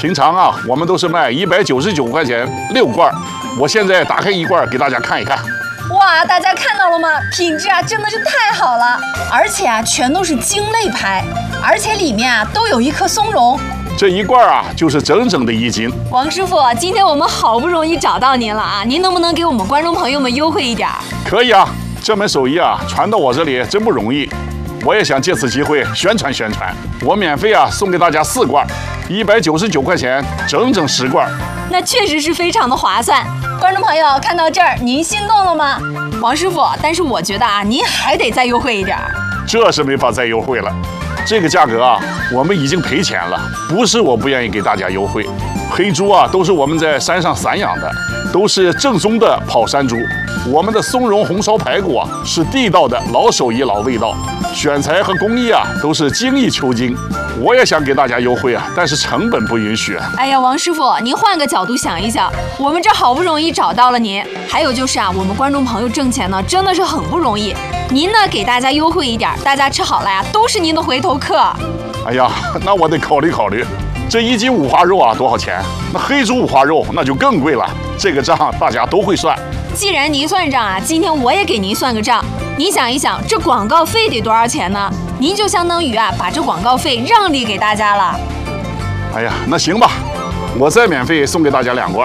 平常啊，我们都是卖199块钱6罐，我现在打开一罐给大家看一看。 哇，大家看到了吗？品质啊真的是太好了，而且啊全都是精类牌，而且里面啊都有一颗松茸。 这一罐啊就是整整的1斤。 王师傅，今天我们好不容易找到您了啊，您能不能给我们观众朋友们优惠一点？ 可以啊，这门手艺啊传到我这里真不容易，我也想借此机会宣传宣传。我免费啊送给大家4罐，199块钱，整整10罐。 那确实是非常的划算。观众朋友看到这儿，您心动了吗？王师傅，但是我觉得啊，您还得再优惠一点。 这是没法再优惠了，这个价格啊，我们已经赔钱了。不是我不愿意给大家优惠，黑猪啊都是我们在山上散养的，都是正宗的跑山猪。我们的松茸红烧排骨啊是地道的老手艺老味道，选材和工艺啊都是精益求精。我也想给大家优惠啊，但是成本不允许。 哎呀，王师傅，您换个角度想一想，我们这好不容易找到了您，还有就是啊，我们观众朋友挣钱呢真的是很不容易。您呢给大家优惠一点，大家吃好了呀，都是您的回头客。 哎呀，那我得考虑考虑。这1斤五花肉啊多少钱？那黑猪五花肉那就更贵了。这个账大家都会算。 既然您算账啊，今天我也给您算个账。您想一想，这广告费得多少钱呢？您就相当于啊把这广告费让利给大家了。 哎呀，那行吧，我再免费送给大家2罐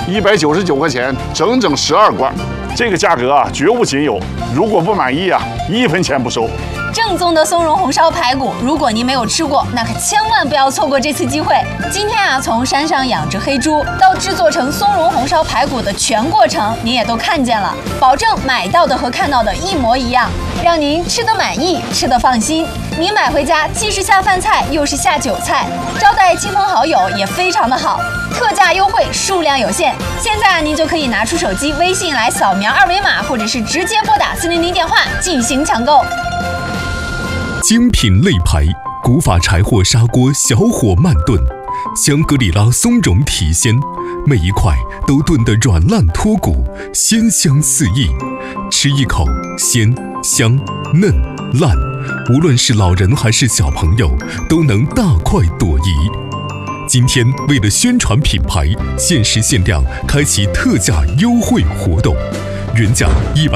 ，199块钱，整整12罐。这个价格啊绝无仅有，如果不满意啊，1分钱不收。 正宗的松茸红烧排骨，如果您没有吃过，那可千万不要错过这次机会。今天啊，从山上养殖黑猪到制作成松茸红烧排骨的全过程，您也都看见了，保证买到的和看到的一模一样，让您吃得满意，吃得放心。您买回家既是下饭菜，又是下酒菜，招待亲朋好友也非常的好。特价优惠，数量有限，现在您就可以拿出手机微信来扫描2维码，或者是直接拨打400电话进行抢购。 精品肋排，古法柴火砂锅小火慢炖，香格里拉松茸体鲜，每一块都炖得软烂脱骨，鲜香四溢。吃一口，鲜香嫩烂，无论是老人还是小朋友，都能大快朵颐。今天为了宣传品牌，限时限量开启特价优惠活动，原价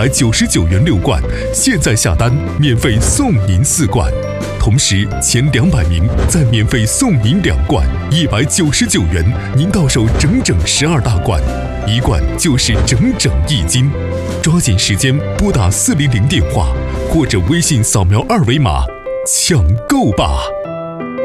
199元6罐，现在下单免费送您4罐，同时前200名再免费送您2罐，199元您到手整整12大罐，1罐就是整整1斤。抓紧时间拨打400电话，或者微信扫描2维码抢购吧。